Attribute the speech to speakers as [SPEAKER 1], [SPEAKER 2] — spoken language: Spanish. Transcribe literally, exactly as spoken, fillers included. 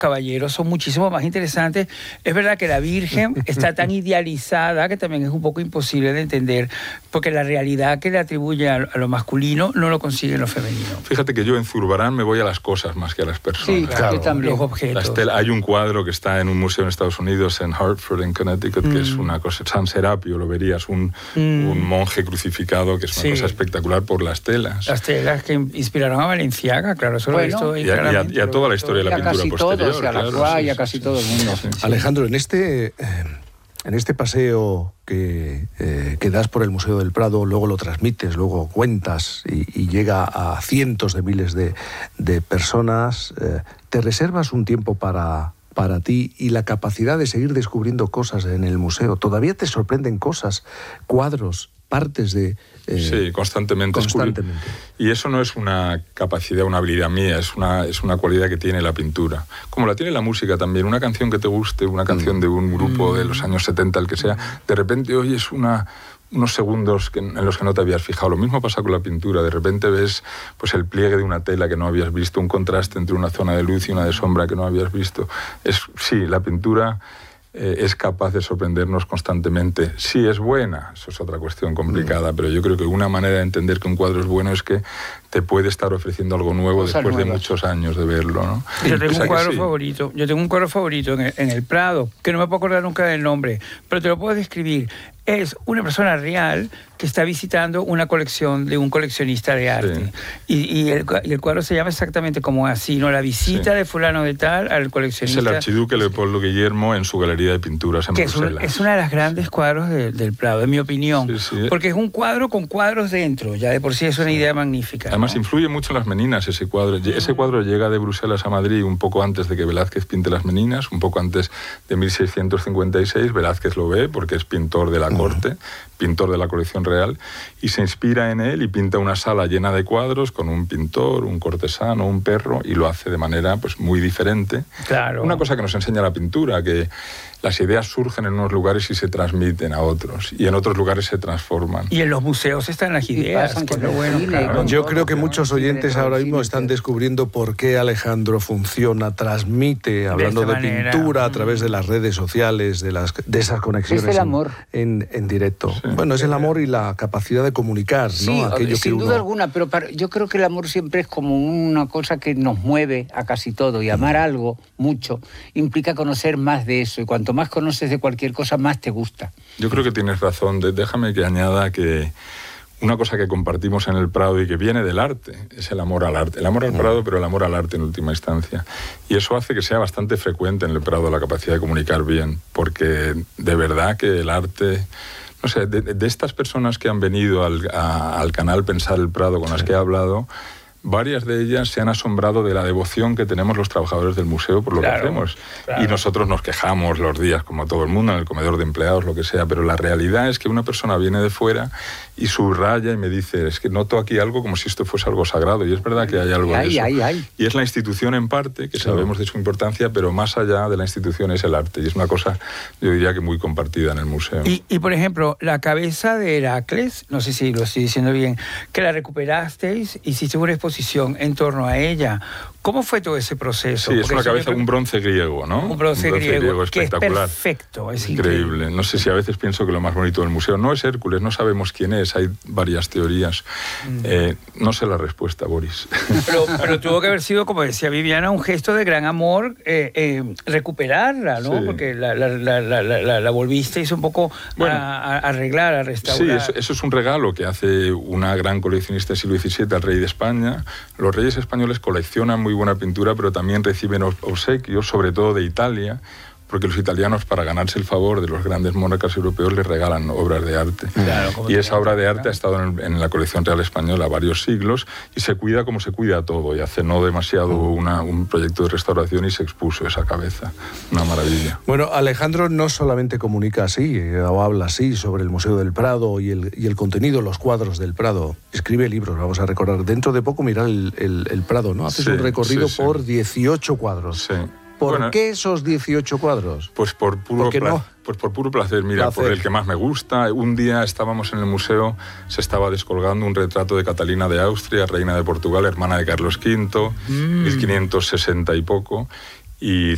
[SPEAKER 1] caballeros son muchísimo más interesantes. Es verdad que la Virgen está tan idealizada que también es un poco imposible de entender, porque la realidad que le atribuye a, a lo masculino no lo consigue en lo femenino.
[SPEAKER 2] Fíjate que yo en Zurbarán me voy a las cosas más que a las personas.
[SPEAKER 1] Sí, claro, también. Los objetos.
[SPEAKER 2] Estela, hay un cuadro que está en un museo en Estados Unidos, en Hartford, en Connecticut, mm. que es una cosa, San Serapio, lo verías, un, mm. un monje crucificado, que es una sí. cosa espectacular por las telas.
[SPEAKER 1] Las telas que inspiraron a Valenciaga, claro, eso
[SPEAKER 3] bueno,
[SPEAKER 1] lo he visto.
[SPEAKER 2] Y a, y a, y a toda la historia de la pintura posterior.
[SPEAKER 3] Todos, y a la Croix, sí, y a casi sí, todo el mundo.
[SPEAKER 4] Sí, sí. Alejandro, en este, eh, en este paseo que, eh, que das por el Museo del Prado, luego lo transmites, luego cuentas y, y llega a cientos de miles de, de personas, eh, ¿te reservas un tiempo para, para ti y la capacidad de seguir descubriendo cosas en el museo? ¿Todavía te sorprenden cosas, cuadros, partes de... Eh,
[SPEAKER 2] sí, constantemente.
[SPEAKER 4] constantemente.
[SPEAKER 2] Y eso no es una capacidad, una habilidad mía, es una, es una cualidad que tiene la pintura. Como la tiene la música también. Una canción que te guste, una canción de un grupo de los años setenta, el que sea, de repente oyes una... unos segundos que, en los que no te habías fijado. Lo mismo pasa con la pintura. De repente ves pues, el pliegue de una tela que no habías visto, un contraste entre una zona de luz y una de sombra que no habías visto. Es, sí, la pintura eh, es capaz de sorprendernos constantemente. Sí, es buena, eso es otra cuestión complicada, mm. pero yo creo que una manera de entender que un cuadro es bueno es que te puede estar ofreciendo algo nuevo Cosa después nueva. de muchos años de verlo, ¿no?
[SPEAKER 1] Yo tengo un cuadro sí. favorito, yo tengo un cuadro favorito en el, en el Prado, que no me puedo acordar nunca del nombre, pero te lo puedo describir. Es una persona real que está visitando una colección de un coleccionista de arte. Sí. Y, y, el, y el cuadro se llama exactamente como así, ¿no? La visita sí. de fulano de tal al coleccionista.
[SPEAKER 2] Es el archiduque Leopoldo Guillermo en su galería de pinturas en
[SPEAKER 1] que
[SPEAKER 2] Bruselas.
[SPEAKER 1] Es, un, es una de las grandes cuadros de, del Prado, en mi opinión. Sí, sí. Porque es un cuadro con cuadros dentro, ya de por sí es una idea magnífica.
[SPEAKER 2] Además,
[SPEAKER 1] ¿no?
[SPEAKER 2] influye mucho en las Meninas ese cuadro. Ese cuadro llega de Bruselas a Madrid un poco antes de que Velázquez pinte las Meninas, un poco antes de mil seiscientos cincuenta y seis. Velázquez lo ve porque es pintor de la corte, uh-huh. pintor de la colección real, y se inspira en él y pinta una sala llena de cuadros con un pintor, un cortesano, un perro, y lo hace de manera pues, muy diferente.
[SPEAKER 1] Claro.
[SPEAKER 2] Una cosa que nos enseña la pintura, que las ideas surgen en unos lugares y se transmiten a otros, y en otros lugares se transforman.
[SPEAKER 1] Y en los museos están las ideas, que es lo bueno. Claro.
[SPEAKER 4] Yo creo que muchos oyentes ahora mismo están descubriendo por qué Alejandro funciona, transmite, hablando de, de pintura, a través de las redes sociales, de, las, de esas conexiones
[SPEAKER 3] es el amor.
[SPEAKER 4] En, en, en directo. Sí. Bueno, es el amor y la capacidad de comunicar,
[SPEAKER 3] sí,
[SPEAKER 4] ¿no? Aquello
[SPEAKER 3] sin
[SPEAKER 4] que
[SPEAKER 3] duda
[SPEAKER 4] uno...
[SPEAKER 3] alguna, pero para, yo creo que el amor siempre es como una cosa que nos mueve a casi todo, y amar algo mucho implica conocer más de eso, y cuanto más conoces de cualquier cosa, más te gusta.
[SPEAKER 2] Yo creo que tienes razón. Déjame que añada que una cosa que compartimos en el Prado y que viene del arte es el amor al arte. El amor al Prado, pero el amor al arte en última instancia. Y eso hace que sea bastante frecuente en el Prado la capacidad de comunicar bien, porque de verdad que el arte... No sé, de, de estas personas que han venido al, a, al canal Pensar el Prado, con las que he hablado, varias de ellas se han asombrado de la devoción que tenemos los trabajadores del museo por lo claro, que hacemos. Claro. Y nosotros nos quejamos los días, como todo el mundo, en el comedor de empleados, lo que sea, pero la realidad es que una persona viene de fuera y subraya y me dice, es que noto aquí algo como si esto fuese algo sagrado, y es verdad que hay algo
[SPEAKER 3] ay,
[SPEAKER 2] de eso.
[SPEAKER 3] Ay, ay.
[SPEAKER 2] Y es la institución en parte, que claro. sabemos de su importancia, pero más allá de la institución es el arte, y es una cosa, yo diría que muy compartida en el museo.
[SPEAKER 1] Y, y por ejemplo, la cabeza de Heracles, no sé si lo estoy diciendo bien, que la recuperasteis, hiciste una exposición en torno a ella. ¿Cómo fue todo ese proceso?
[SPEAKER 2] Sí, es
[SPEAKER 1] Porque
[SPEAKER 2] una cabeza,
[SPEAKER 1] creo...
[SPEAKER 2] un bronce griego, ¿no?
[SPEAKER 1] Un bronce, un bronce griego, griego
[SPEAKER 2] espectacular.
[SPEAKER 1] Que es perfecto, es
[SPEAKER 2] increíble.
[SPEAKER 1] increíble.
[SPEAKER 2] No sé si a veces pienso que lo más bonito del museo no es Hércules, no sabemos quién es, hay varias teorías. Mm. Eh, no sé la respuesta, Boris.
[SPEAKER 1] Pero, pero tuvo que haber sido, como decía Viviana, un gesto de gran amor eh, eh, recuperarla, ¿no? Sí. Porque la, la, la, la, la, la volvisteis un poco bueno, a, a arreglar, a restaurar.
[SPEAKER 2] Sí, eso, eso es un regalo que hace una gran coleccionista del siglo diecisiete al rey de España. Los reyes españoles coleccionan muy buena pintura, pero también reciben obsequios, sobre todo de Italia, porque los italianos, para ganarse el favor de los grandes monarcas europeos, les regalan obras de arte. Claro, y esa obra de arte ha estado en, en la colección real española varios siglos y se cuida como se cuida todo. Y hace no demasiado una, un proyecto de restauración y se expuso esa cabeza. Una maravilla.
[SPEAKER 4] Bueno, Alejandro no solamente comunica así, o habla así sobre el Museo del Prado y el, y el contenido, los cuadros del Prado. Escribe libros, vamos a recordar. Dentro de poco mirar el, el, el Prado, ¿no? Haces sí, un recorrido sí, sí. por dieciocho cuadros.
[SPEAKER 2] Sí.
[SPEAKER 4] ¿Por
[SPEAKER 2] bueno,
[SPEAKER 4] qué esos dieciocho cuadros?
[SPEAKER 2] Pues por puro, pla no? pues por puro placer, mira, placer. Por el que más me gusta. Un día estábamos en el museo, se estaba descolgando un retrato de Catalina de Austria, reina de Portugal, hermana de Carlos quinto, mm. mil quinientos sesenta y poco, y